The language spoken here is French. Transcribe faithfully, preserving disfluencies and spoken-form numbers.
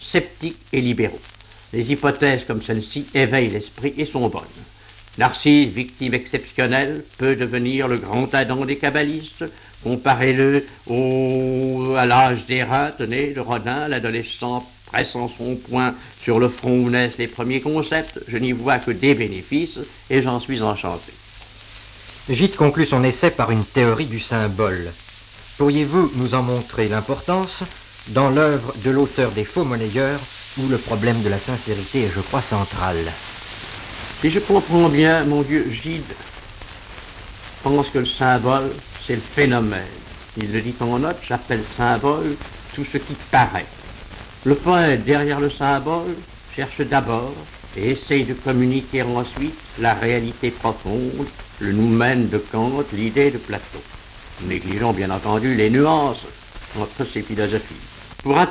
sceptiques et libéraux. Les hypothèses comme celle-ci éveillent l'esprit et sont bonnes. Narcisse, victime exceptionnelle, peut devenir le grand Adam des kabbalistes. Comparez-le au, à l'âge d'airain, tenez, de Rodin, l'adolescent pressant son poing sur le front où naissent les premiers concepts. Je n'y vois que des bénéfices et j'en suis enchanté. Gide conclut son essai par une théorie du symbole. Pourriez-vous nous en montrer l'importance dans l'œuvre de l'auteur des Faux monnayeurs, où le problème de la sincérité est, je crois, central? Si je comprends bien, mon Dieu, Gide pense que le symbole, c'est le phénomène. Il le dit en note, j'appelle symbole tout ce qui paraît. Le poète, derrière le symbole, cherche d'abord et essaye de communiquer ensuite la réalité profonde, le noumen de Kant, l'idée de Platon. Négligeons bien entendu les nuances entre ces philosophies. Pour un